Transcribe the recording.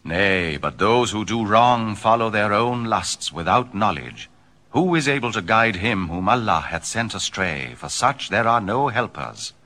Nay, but those who do wrong follow their own lusts without knowledge. Who is able to guide him whom Allah hath sent astray? For such there are no helpers.